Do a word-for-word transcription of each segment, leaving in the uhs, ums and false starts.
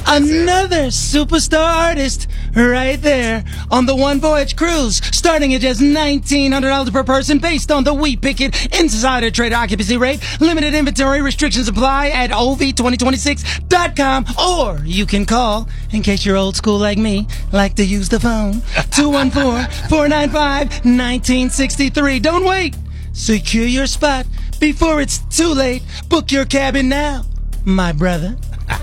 Another superstar artist right there on the One Voyage Cruise, starting at just nineteen hundred dollars per person based on the We Pick It Insider Trade Occupancy Rate. Limited inventory restrictions apply at O V twenty twenty-six dot com, or you can call, in case you're old school like me, like to use the phone, two one four, four nine five, one nine six three. Don't wait. Secure your spot before it's too late. Book your cabin now, my brother.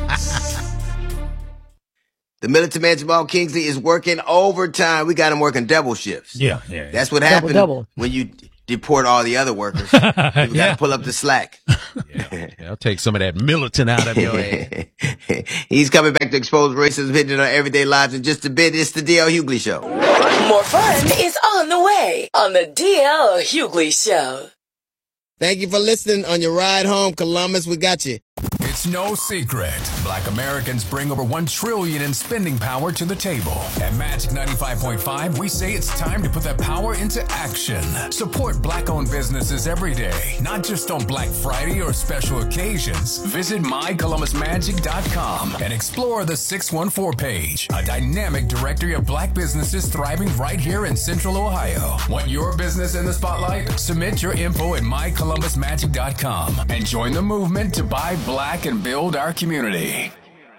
The militant man Jamal Kingsley is working overtime. We got him working double shifts. Yeah, yeah. yeah. That's what happens when you deport all the other workers. You got to Yeah. pull up the slack. Yeah, I'll take some of that militant out of your head. He's coming back to expose racism hidden in our everyday lives in just a bit. It's the D L Hughley Show. More fun is on the way on the D L Hughley Show. Thank you for listening on your ride home, Columbus. We got you. It's no secret. Black Americans bring over one trillion dollars in spending power to the table. At Magic ninety-five point five, we say it's time to put that power into action. Support black-owned businesses every day, not just on Black Friday or special occasions. Visit my columbus magic dot com and explore the six one four page, a dynamic directory of black businesses thriving right here in Central Ohio. Want your business in the spotlight? Submit your info at my columbus magic dot com and join the movement to buy black and build our community.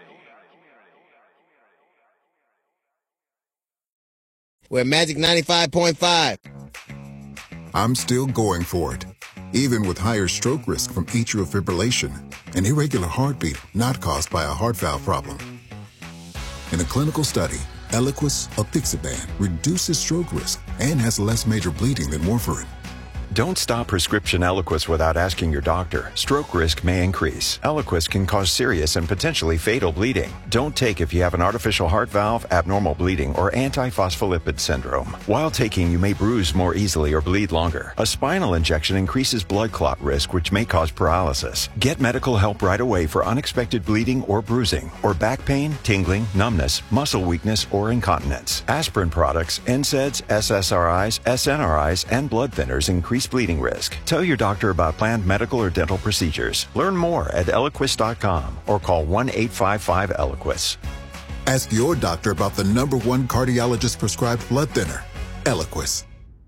We're Magic ninety-five point five. I'm still going for it, even with higher stroke risk from atrial fibrillation, an irregular heartbeat not caused by a heart valve problem. In a clinical study, Eliquis apixaban reduces stroke risk and has less major bleeding than warfarin. Don't stop prescription Eliquis without asking your doctor. Stroke risk may increase. Eliquis can cause serious and potentially fatal bleeding. Don't take if you have an artificial heart valve, abnormal bleeding, or antiphospholipid syndrome. While taking, you may bruise more easily or bleed longer. A spinal injection increases blood clot risk, which may cause paralysis. Get medical help right away for unexpected bleeding or bruising, or back pain, tingling, numbness, muscle weakness, or incontinence. Aspirin products, N SAIDs, S S R Is, S N R Is, and blood thinners increase bleeding risk. Tell your doctor about planned medical or dental procedures. Learn more at eliquis dot com or call one eight five five Eliquis. Ask your doctor about the number one cardiologist prescribed blood thinner, Eliquis.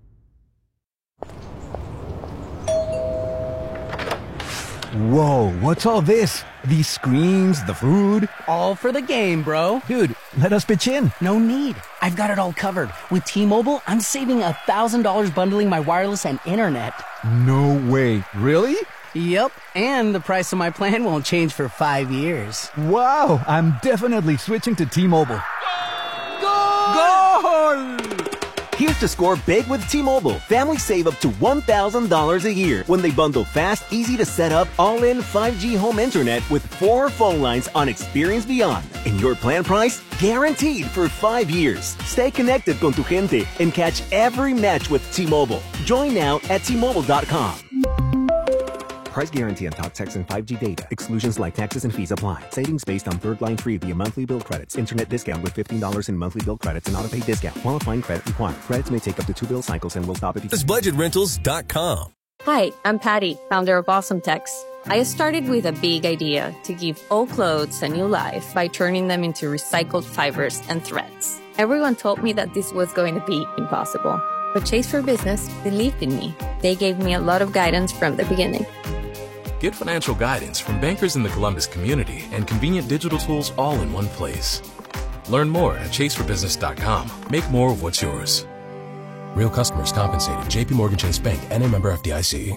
Whoa, what's all this? These screens, the food? All for the game, bro. Dude, let us pitch in. No need. I've got it all covered. With T-Mobile, I'm saving one thousand dollars bundling my wireless and internet. No way. Really? Yep, and the price of my plan won't change for five years. Wow, I'm definitely switching to T-Mobile. Goal! Goal! Here's to score big with T-Mobile. Families save up to one thousand dollars a year when they bundle fast, easy to set up, all-in five G home internet with four phone lines on Experience Beyond. And your plan price? Guaranteed for five years. Stay connected con tu gente and catch every match with T-Mobile. Join now at T Mobile dot com. Price guarantee on talk, text, and five G data. Exclusions like taxes and fees apply. Savings based on third line free via monthly bill credits. Internet discount with fifteen dollars in monthly bill credits and auto-pay discount. Qualifying credit required. Credits may take up to two bill cycles and will stop if you... It's budget rentals dot com. Hi, I'm Patty, founder of Awesome Tex. I started with a big idea to give old clothes a new life by turning them into recycled fibers and threads. Everyone told me that this was going to be impossible. But Chase for Business believed in me. They gave me a lot of guidance from the beginning. Get financial guidance from bankers in the Columbus community and convenient digital tools all in one place. Learn more at chase for business dot com. Make more of what's yours. Real customers compensated. J P Morgan Chase Bank, N A member F D I C.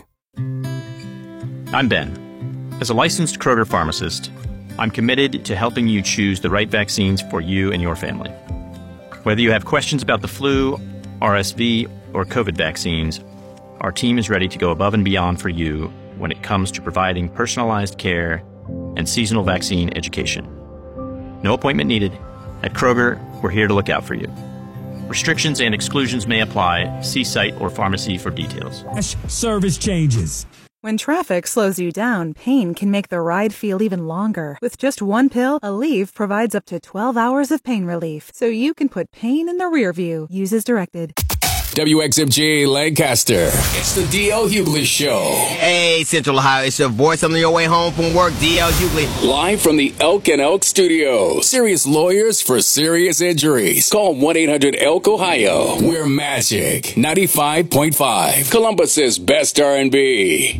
I'm Ben. As a licensed Kroger pharmacist, I'm committed to helping you choose the right vaccines for you and your family. Whether you have questions about the flu, R S V, or COVID vaccines, our team is ready to go above and beyond for you when it comes to providing personalized care and seasonal vaccine education. No appointment needed. At Kroger, we're here to look out for you. Restrictions and exclusions may apply. See site or pharmacy for details. Service changes. When traffic slows you down, pain can make the ride feel even longer. With just one pill, Aleve provides up to twelve hours of pain relief, so you can put pain in the rear view. Use as directed. W X M G Lancaster. It's the D L Hughley Show. Hey, Central Ohio, it's your voice on your way home from work, D L Hughley. Live from the Elk and Elk Studio. Serious lawyers for serious injuries. Call one eight hundred elk ohio. We're Magic ninety-five point five. Columbus's best R and B.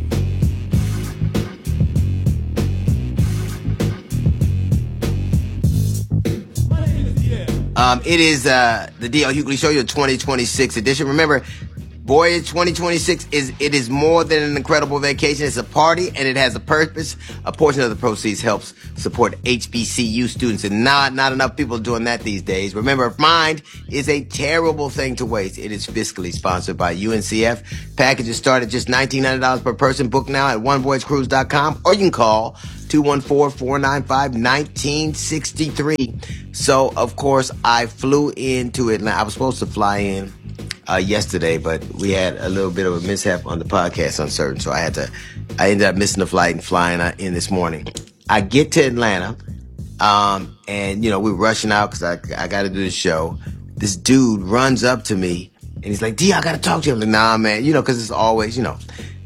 Um, it is uh, the D L Hughley Show, your twenty twenty-six edition. Remember, Voyage twenty twenty-six is it is more than an incredible vacation. It's a party, and it has a purpose. A portion of the proceeds helps support H B C U students, and not not enough people are doing that these days. Remember, mind is a terrible thing to waste. It is fiscally sponsored by U N C F. Packages start at just nineteen hundred dollars per person. Book now at one voyage cruise dot com, or you can call two one four, four nine five, one nine six three. So, of course, I flew into Atlanta. I was supposed to fly in uh, yesterday, but we had a little bit of a mishap on the podcast uncertain, so I had to, I ended up missing the flight and flying in this morning. I get to Atlanta, um, and, you know, we're rushing out because I, I got to do the show. This dude runs up to me, and he's like, D, I got to talk to you. I'm like, nah, man, you know, because it's always, you know,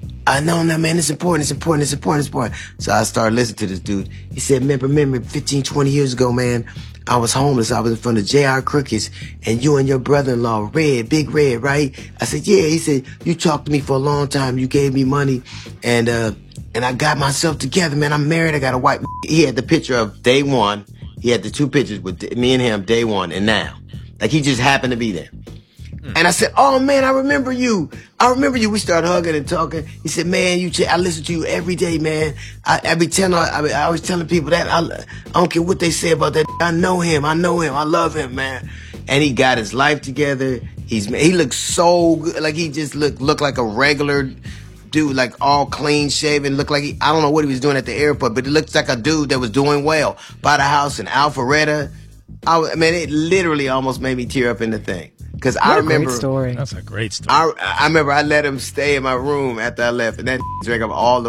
I know, no, man, it's important, it's important, it's important, it's important. So I started listening to this dude. He said, remember, remember, fifteen, twenty years ago, man, I was homeless. I was in front of J R Crookies, and you and your brother-in-law, Red, Big Red, right? I said, yeah. He said, you talked to me for a long time. You gave me money, and uh, and I got myself together, man. I'm married. I got a wife. He had the picture of day one. He had the two pictures with me and him, day one and now. Like, he just happened to be there. And I said, oh, man, I remember you. I remember you. We started hugging and talking. He said, man, you. Ch- I listen to you every day, man. I, I be telling, I, I always telling people that. I, I don't care what they say about that. I know him. I know him. I love him, man. And he got his life together. He's He looks so good. Like, he just looked, looked like a regular dude, like all clean shaven. Looked like he, I don't know what he was doing at the airport, but it looks like a dude that was doing well. Bought a house in Alpharetta. I, I mean, it literally almost made me tear up in the thing. Because I remember. Great story. That's a great story. I, I remember I let him stay in my room after I left, and that drank up all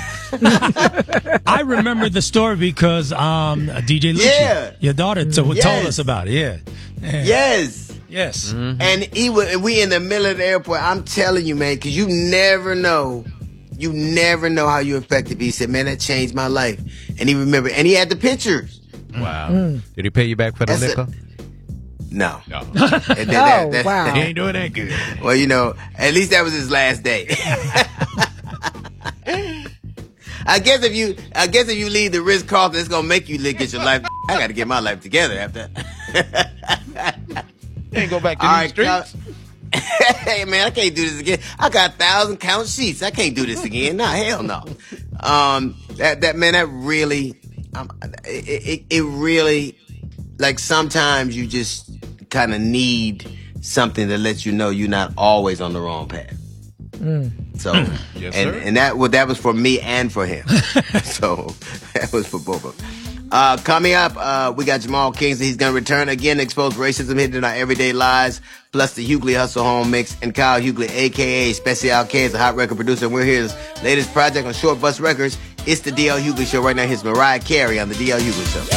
the. I remember the story because um, D J Lucci, yeah. your daughter, t- yes. told us about it. Yeah. yeah. Yes. Yes. Mm-hmm. And he was, we in the middle of the airport. I'm telling you, man, because you never know. You never know how you affected me. He said, man, that changed my life. And he remembered. And he had the pictures. Wow. Mm. Did he pay you back for the liquor? No. No. that, that, that, that, oh, wow. He ain't doing that good. Well, you know, at least that was his last day. I guess if you, I guess if you leave the Ritz-Carlton, it's gonna make you get your life. I got to get my life together after. Ain't go back to All these right, streets. Hey man, I can't do this again. I got a thousand count sheets. I can't do this again. Nah, hell no. Um, that that man, that really, um, it, it it really, like sometimes you just kind of need something that lets you know you're not always on the wrong path. Mm. So, yes, and sir. and that well, that was for me and for him. So that was for both of them. Uh, coming up, uh, we got Jamal Kingsley. He's going to return again, expose racism hidden in our everyday lives, plus the Hughley Hustle Home Mix, and Kyle Hughley, a k a. Special K, is a hot record producer, and we're his latest project on Short Bus Records. It's the D L Hughley Show. Right now, here's Mariah Carey on the D L Hughley Show.